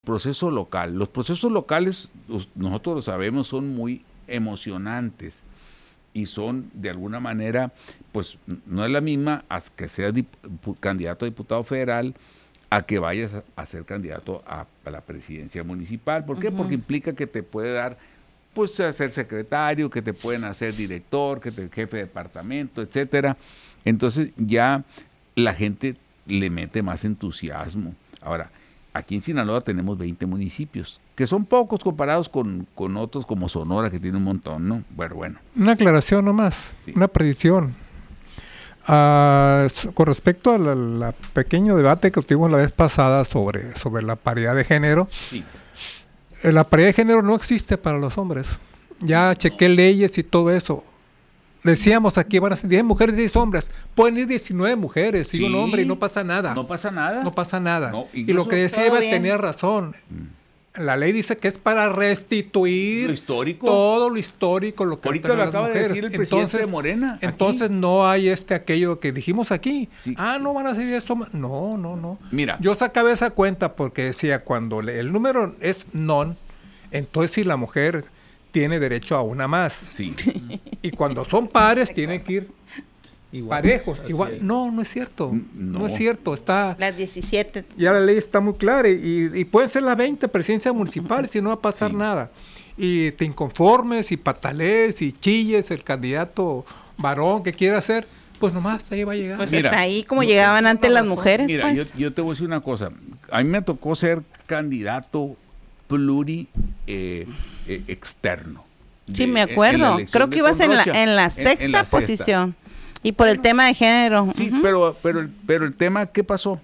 proceso local. Los procesos locales, nosotros lo sabemos, son muy emocionantes y son, de alguna manera, pues no es la misma a que seas candidato a diputado federal a que vayas a ser candidato a la presidencia municipal. ¿Por qué? Porque implica que te puede dar, pues, a ser secretario, que te pueden hacer director, jefe de departamento, etcétera. Entonces ya la gente le mete más entusiasmo. Ahora, aquí en Sinaloa tenemos 20 municipios, que son pocos comparados con otros como Sonora, que tiene un montón, ¿no? Bueno. Una aclaración nomás, Sí. una precisión. Con respecto al pequeño debate que tuvimos la vez pasada sobre la paridad de género, Sí. La paridad de género no existe para los hombres. Ya chequé leyes y todo eso. Decíamos aquí van a ser 10 mujeres y 10 hombres. Pueden ir 19 mujeres y un hombre y no pasa nada. No pasa nada. No pasa nada. No, y lo que decía todo Eva bien. tenía razón. La ley dice que es para restituir Lo histórico. todo lo histórico, lo que Ahorita tenían lo las acaba de mujeres. decir el presidente de Morena, aquí. Entonces no hay aquello que dijimos aquí. Sí. No van a ser eso. No. Mira. Yo sacaba esa cuenta porque decía, cuando el número es non, entonces si la mujer tiene derecho a una más. Sí. Y cuando son pares, tienen que ir Igual. parejos. Así Igual. es. No es cierto. No. No es cierto. Está... Las 17. Ya la ley está muy clara y pueden ser las 20 presidencias municipales y no va a pasar Sí. nada. Y te inconformes y patalees y chilles el candidato varón que quiera hacer, pues nomás ahí va a llegar. Pues Mira, hasta ahí como llegaban antes las mujeres, Mira, pues. yo te voy a decir una cosa. A mí me tocó ser candidato externo. Sí, me acuerdo. Creo que ibas en la sexta posición. Y por el tema de género. Sí, Ujú. pero el tema, ¿qué pasó?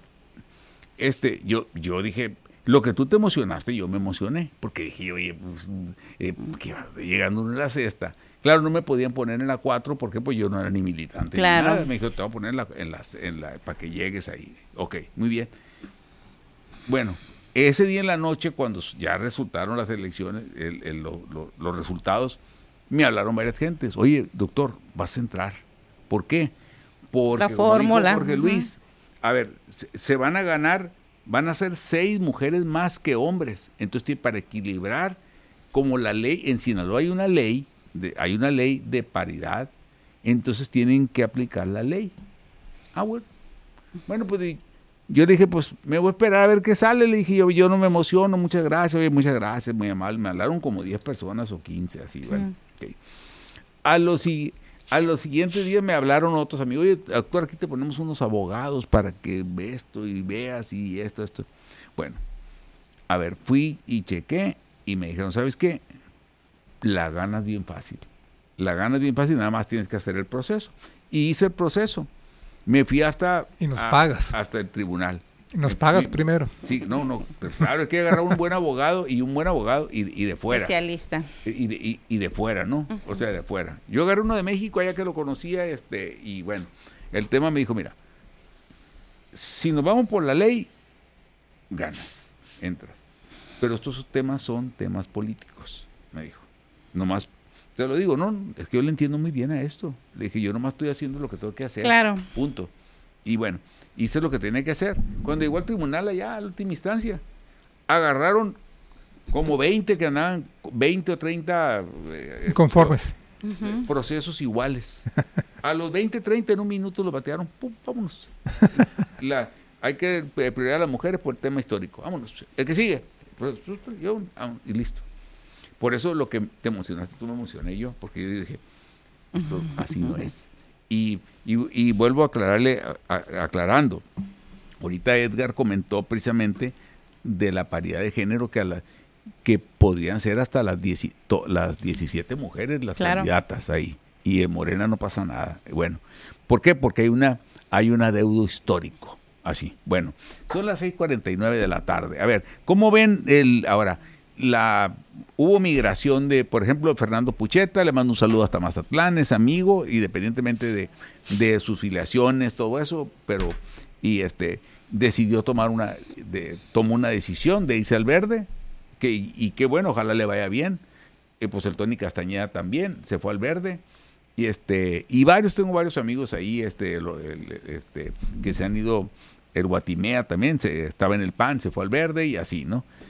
Yo dije, lo que tú te emocionaste, yo me emocioné, porque dije, oye, pues, que va llegando en la sexta. Claro, no me podían poner en la 4 porque pues yo no era ni militante. Claro. Ni nada. Me dijo, te voy a poner para que llegues ahí. Ok, muy bien. Bueno, ese día en la noche, cuando ya resultaron las elecciones, los resultados, me hablaron varias gentes. Oye, doctor, vas a entrar. ¿Por qué? Porque, La fórmula. Jorge Luis, a ver, se van a ganar, van a ser 6 mujeres más que hombres. Entonces, para equilibrar, como la ley, en Sinaloa hay una ley de paridad, entonces tienen que aplicar la ley. Bueno, pues yo le dije, pues me voy a esperar a ver qué sale. Le dije, yo no me emociono, muchas gracias, oye, muchas gracias, muy amable. Me hablaron como 10 personas o 15, así, bueno. Okay. A los siguientes días me hablaron otros amigos, oye, doctor, aquí te ponemos unos abogados para que veas esto y veas y esto. Bueno, a ver, fui y chequé y me dijeron, ¿sabes qué? La ganas bien fácil, nada más tienes que hacer el proceso. Y hice el proceso. Me fui Y nos pagas. hasta el tribunal. Y nos pagas primero. Sí, no, pero claro, hay que agarrar un buen abogado y de fuera. Especialista. Y de fuera, ¿no? O sea, de fuera. Yo agarré uno de México allá que lo conocía, y bueno, el tema me dijo, mira, si nos vamos por la ley, ganas, entras. Pero estos temas son temas políticos, me dijo. Nomás, te lo digo, no, es que yo le entiendo muy bien a esto. Le dije, yo nomás estoy haciendo lo que tengo que hacer. Claro. Punto. Y bueno, hice lo que tenía que hacer. Cuando llegó al tribunal allá, a la última instancia, agarraron como 20 que andaban, 20 o 30 Conformes. procesos iguales. A los 20, 30 en un minuto los batearon. ¡Pum! Vámonos. Hay que priorizar a las mujeres por el tema histórico. Vámonos. El que sigue. Y listo. Por eso lo que te emocionaste, tú me emocioné yo, porque yo dije, esto así no es. Y vuelvo a aclararle, aclarando. Ahorita Edgar comentó precisamente de la paridad de género que podrían ser hasta las 17 mujeres las candidatas ahí. Y en Morena no pasa nada. Bueno, ¿por qué? Porque hay un adeudo histórico. Así. Bueno, son las 6:49 de la tarde. A ver, ¿cómo ven ahora? Hubo migración de, por ejemplo, Fernando Pucheta, le mando un saludo hasta Mazatlán, es amigo, independientemente de sus filiaciones, todo eso, pero decidió tomó una decisión de irse al verde, y qué bueno, ojalá le vaya bien. Pues el Tony Castañeda también se fue al verde, y tengo varios amigos ahí, que se han ido. El Guatimea también estaba en el PAN, se fue al verde y así, ¿no?